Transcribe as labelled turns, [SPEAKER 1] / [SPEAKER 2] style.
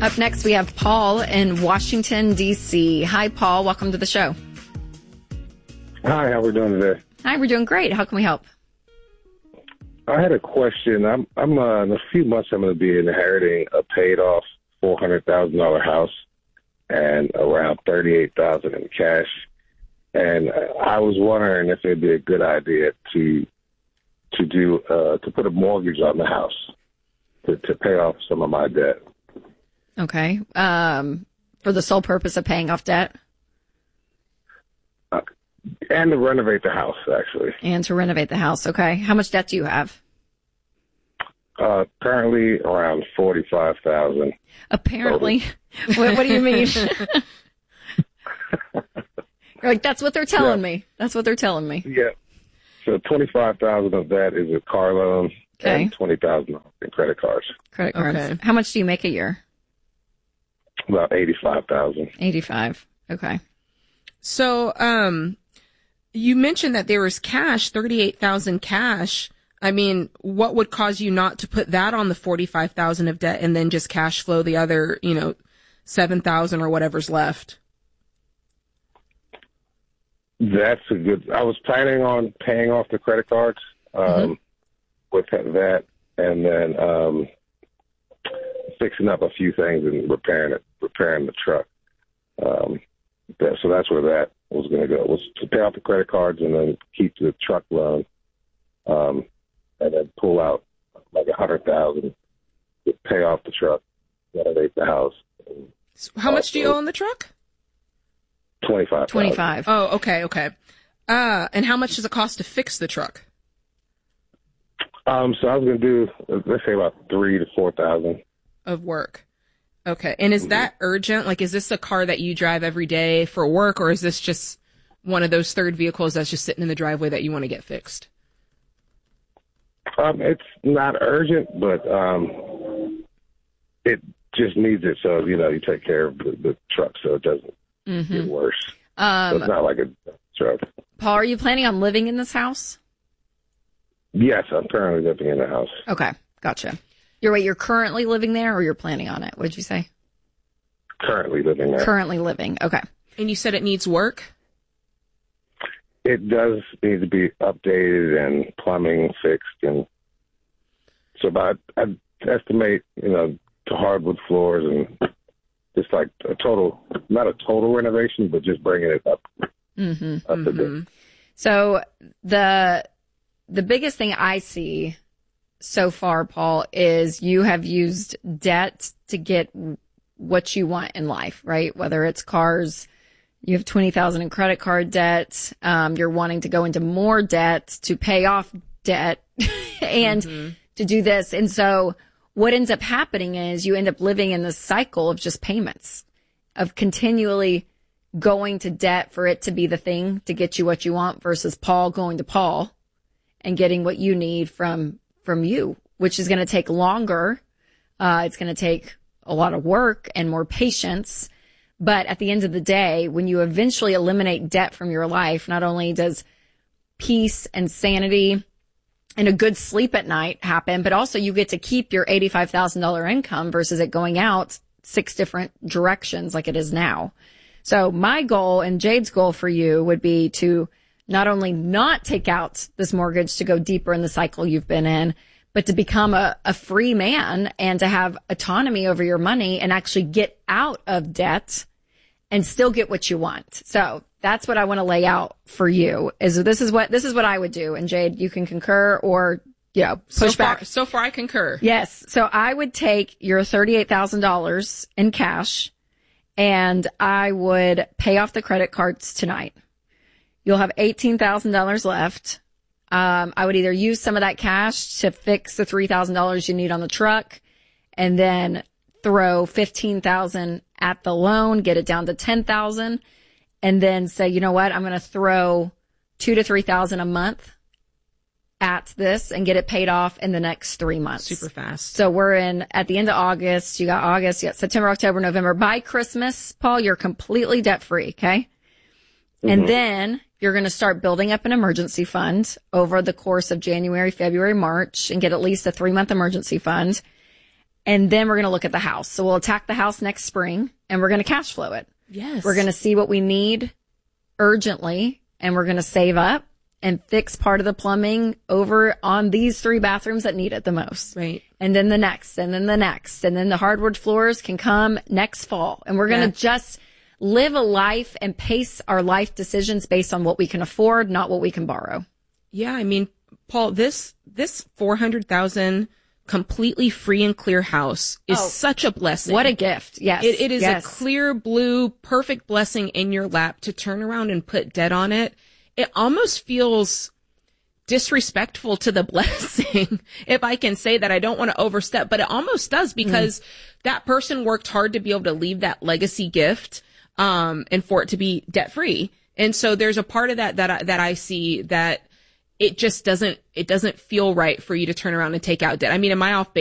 [SPEAKER 1] Up next, we have Paul in Washington, D.C. Hi, Paul. Welcome to the show.
[SPEAKER 2] Hi, how are we doing today?
[SPEAKER 1] Hi, we're doing great. How can we help?
[SPEAKER 2] I had a question. I'm in a few months, I'm going to be inheriting a paid-off $400,000 house and around $38,000 in cash. And I was wondering if it'd be a good idea to put a mortgage on the house to pay off some of my debt.
[SPEAKER 1] Okay. For the sole purpose of paying off debt?
[SPEAKER 2] And to renovate the house, actually.
[SPEAKER 1] And to renovate the house. Okay. How much debt do you have?
[SPEAKER 2] Currently around $45,000.
[SPEAKER 1] Apparently. What do you mean? You're like, that's what they're telling me. That's what they're telling me.
[SPEAKER 2] Yeah. So $25,000 of that is a car loan.
[SPEAKER 1] Okay.
[SPEAKER 2] And $20,000 in credit cards.
[SPEAKER 1] Credit cards.
[SPEAKER 3] Okay.
[SPEAKER 1] How much do you make a year?
[SPEAKER 2] About $85,000.
[SPEAKER 1] 85. Okay.
[SPEAKER 3] So, you mentioned that there was cash, $38,000 cash. I mean, what would cause you not to put that on the $45,000 of debt and then just cash flow the other, $7,000 or whatever's left?
[SPEAKER 2] That's a good. I was planning on paying off the credit cards with that, and then fixing up a few things and repairing the truck. So that's where that was going to go. Was to pay off the credit cards and then keep the truck loan, and then pull out like $100,000 to pay off the truck, renovate the house.
[SPEAKER 3] So how much do you owe on the truck?
[SPEAKER 2] $25,000.
[SPEAKER 1] 25.
[SPEAKER 3] Oh, okay. And how much does it cost to fix the truck?
[SPEAKER 2] So I was going to do, let's say about $3,000 to $4,000
[SPEAKER 3] of work. Okay. And is that urgent? Like, is this a car that you drive every day for work, or is this just one of those third vehicles that's just sitting in the driveway that you want to get fixed?
[SPEAKER 2] It's not urgent, but it just needs it. So, you take care of the truck so it doesn't get worse. So it's not like a truck.
[SPEAKER 1] Paul, are you planning on living in this house?
[SPEAKER 2] Yes, I'm currently living in the house.
[SPEAKER 1] Okay. Gotcha. You're currently living there, or you're planning on it? What'd you say?
[SPEAKER 2] Currently living there.
[SPEAKER 1] Currently living. Okay.
[SPEAKER 3] And you said it needs work?
[SPEAKER 2] It does need to be updated and plumbing fixed, and so I'd estimate, to hardwood floors and just like not a total renovation, but just bringing it up. Up a bit.
[SPEAKER 1] So the biggest thing I see so far, Paul, is you have used debt to get what you want in life, right? Whether it's cars, you have $20,000 in credit card debt. You're wanting to go into more debt to pay off debt and to do this. And so what ends up happening is you end up living in this cycle of just payments, of continually going to debt for it to be the thing to get you what you want versus Paul going to Paul and getting what you need from you, which is going to take longer. It's going to take a lot of work and more patience. But at the end of the day, when you eventually eliminate debt from your life, not only does peace and sanity and a good sleep at night happen, but also you get to keep your $85,000 income versus it going out 6 different directions like it is now. So my goal and Jade's goal for you would be to not only not take out this mortgage to go deeper in the cycle you've been in, but to become a free man and to have autonomy over your money and actually get out of debt and still get what you want. So that's what I want to lay out for you is this is what I would do. And Jade, you can concur or, push back.
[SPEAKER 3] So far I concur.
[SPEAKER 1] Yes. So I would take your $38,000 in cash and I would pay off the credit cards tonight. You'll have $18,000 left. I would either use some of that cash to fix the $3,000 you need on the truck and then throw $15,000 at the loan, get it down to $10,000 and then say, you know what? I'm going to throw $2,000 to $3,000 a month at this and get it paid off in the next 3 months.
[SPEAKER 3] Super fast.
[SPEAKER 1] So we're at the end of August. You got August, you got September, October, November. By Christmas, Paul, you're completely debt free. Okay. And then you're going to start building up an emergency fund over the course of January, February, March and get at least a 3-month emergency fund. And then we're going to look at the house. So we'll attack the house next spring and we're going to cash flow it.
[SPEAKER 3] Yes.
[SPEAKER 1] We're going to see what we need urgently and we're going to save up and fix part of the plumbing over on these 3 bathrooms that need it the most.
[SPEAKER 3] Right.
[SPEAKER 1] And then the next, and then the next, and then the hardwood floors can come next fall. And we're going to just live a life and pace our life decisions based on what we can afford, not what we can borrow.
[SPEAKER 3] Yeah. I mean, Paul, this $400,000 completely free and clear house is such a blessing.
[SPEAKER 1] What a gift. Yes.
[SPEAKER 3] It is a clear blue, perfect blessing in your lap to turn around and put debt on it. It almost feels disrespectful to the blessing, if I can say that. I don't want to overstep, but it almost does, because that person worked hard to be able to leave that legacy gift, and for it to be debt free. And so there's a part of that I see that it just doesn't feel right for you to turn around and take out debt. I mean, in my off base,